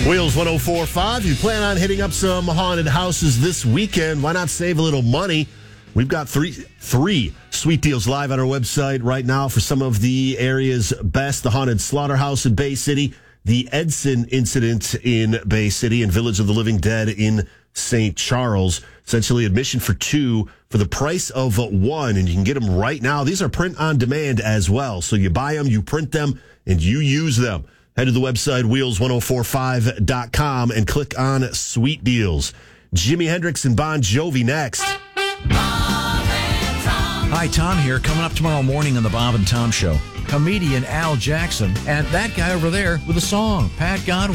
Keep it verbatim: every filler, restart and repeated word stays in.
Wheels one oh four point five. You plan on hitting up some haunted houses this weekend. Why not save a little money? We've got three three sweet deals live on our website right now for some of the area's best. The Haunted Slaughterhouse in Bay City, the Edson Incident in Bay City, and Village of the Living Dead in Saint Charles. Essentially admission for two for the price of one, and you can get them right now. These are print on demand as well. So you buy them, you print them, and you use them. Head to the website, wheels ten forty-five dot com, and click on Sweet Deals. Jimi Hendrix and Bon Jovi next. Hi, Tom here. Coming up tomorrow morning on the Bob and Tom Show, comedian Al Jackson and that guy over there with a song, Pat Godwin.